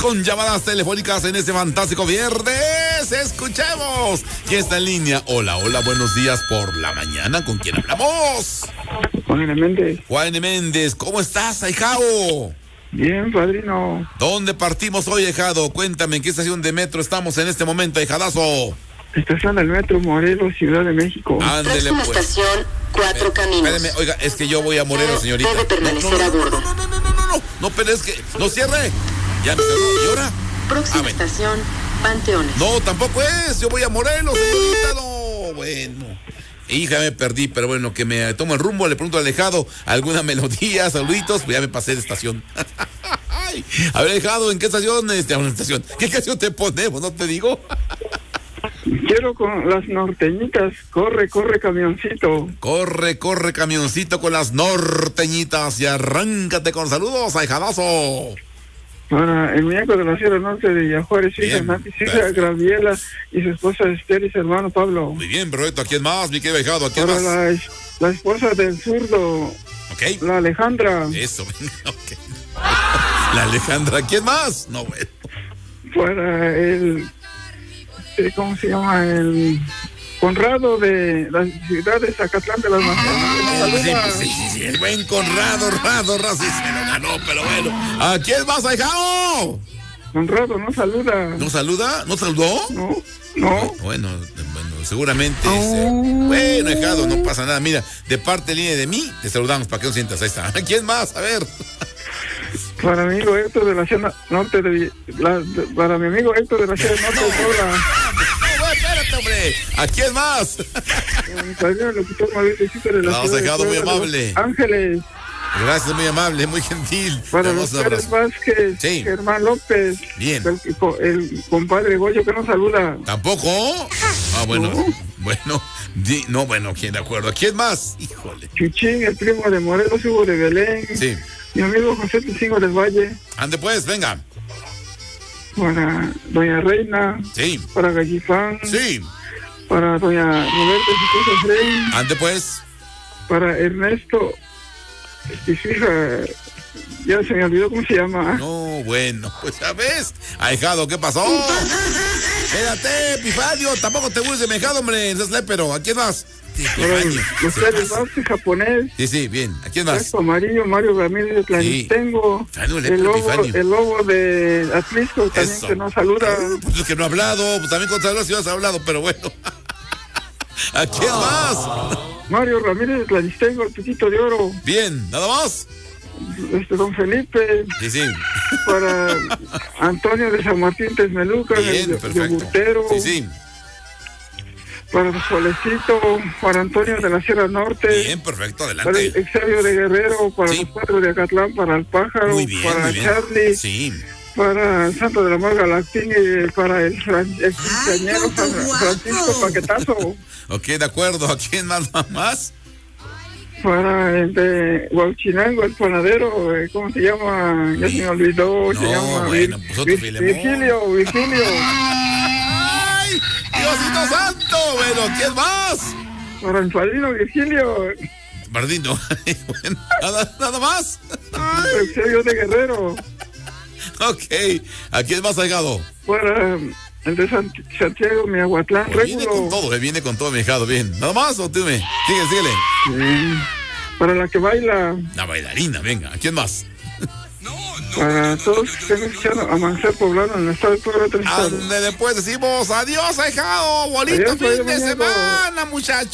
con llamadas telefónicas en este fantástico viernes. Escuchemos. ¿Quién está en línea? Hola, buenos días por la mañana. ¿Con quién hablamos? Juan Méndez. Juan Méndez, ¿cómo estás, ahijado? Bien, padrino. ¿Dónde partimos hoy, ahijado? Cuéntame, ¿en qué estación de metro estamos en este momento, ahijadazo? Estación del metro Morelos, Ciudad de México. Ándele, Próxima pues. estación, Cuatro Caminos. Espérame, oiga, es que yo voy a Morelos, señorita. Debe permanecer a bordo. No, pero es que, no cierre. Ya me cerró, ¿y ahora? Próxima estación, Panteones. No, tampoco es, yo voy a Morelos, señorita, no, bueno. Hija, me perdí, pero bueno, que me tomo el rumbo, le pregunto al Alejado alguna melodía, saluditos, pues ya me pasé de estación. A ver, Alejado, ¿en qué estación? ¿Qué canción te ponemos? ¿No te digo? Quiero con las norteñitas. Corre, corre, camioncito. Corre, corre, camioncito con las norteñitas y arráncate con saludos, ahijadazo. Para el muñeco de la Sierra Norte de Villajuárez, hija Nati, hija Graviela y su esposa Esther y su hermano Pablo. Muy bien, perfecto. ¿A quién más, mi querido ahijado? ¿A quién para más? La esposa del zurdo. Ok. La Alejandra. Eso, ok. La Alejandra, ¿quién más? No, bueno. Para el... ¿Cómo se llama? El Conrado de la ciudad de Zacatlán de las Naciones. Sí, el buen Conrado, sí se lo ganó, pero bueno. ¿A quién más, ahijado? Conrado no saluda. ¿No saluda? ¿No saludó? No. Bueno, seguramente. Bueno, ahijado, no pasa nada. Mira, de parte línea de mí, te saludamos para que no sientas. Ahí está. ¿A quién más? A ver. Para mi amigo Héctor de la Sierra Norte para mi amigo Héctor de la Sierra Norte de Puebla. No, espérate, hombre. ¿A quién más? Mi padrino, el locutor Mauricio de la Vamos, ahijado, muy amable. Ángeles. Gracias, muy amable, muy gentil. Para los Pérez Vázquez, sí. Germán López. Bien. El compadre Goyo que no saluda. ¿Tampoco? Ah, bueno. No. Bueno, ¿quién de acuerdo? ¿A quién más? Híjole. Chuchín, el primo de Morelos, Hugo de Belén. Sí. Mi amigo José Ticingo del Valle. Ande pues, venga. Para doña Reina. Sí. Para Gallifán. Sí. Para doña Roberta y su esposa Frey. Ande pues. Para Ernesto y su hija, ya se me olvidó cómo se llama. No, bueno, pues ya ves. Ahijado, ¿qué pasó? Espérate, Epifanio, tampoco te burles de mi ahijado, hombre, es lépero. ¿A quién más? Los Pérez Vázquez, japonés. Sí, bien. ¿A quién más? Casco Amarillo, Mario Ramírez de Tlanitengo. Sí. El lobo de Atlisco también. Eso. Que no saluda. Pues es que no ha hablado, pues también con saludos si has hablado, pero bueno. ¿A quién más? Mario Ramírez de Tlanitengo, el Piquito de Oro. Bien, ¿nada más? Don Felipe. Sí. Para Antonio de San Martín Texmeluca, bien, yogurtero. Sí. Para Solecito, para Antonio de la Sierra Norte. Bien, perfecto, adelante. Para el Exavio de Guerrero, para los cuatro de Acatlán, para el Pájaro, muy bien, para muy bien. Charlie. Sí. Para el Santo de la Mar Galactín y para el quinceañero Francisco Paquetazo. Ok, de acuerdo. ¿A quién más? Para el de Huachinango, el panadero, ¿cómo se llama? Ya se me olvidó. Se llama bueno, pues otro Virgilio. ¡Ay! ¡Diosito santo! Bueno, ¿quién más? Para el padrino Virgilio. Bardino. Bueno, nada más. El Exavio de Guerrero. Ok, ¿a quién más ha llegado? Para el de Santiago, Miahuatlán, Régulo. Viene con todo, mi hijado, bien. ¿Nada más o tú síguele? Sí. Para la que baila. La bailarina, venga, ¿a quién más? Para todos que estén escuchando a Mancer Poblano en el estado de Puebla. Después decimos adiós, ahijado, bonito fin de semana, muchachos.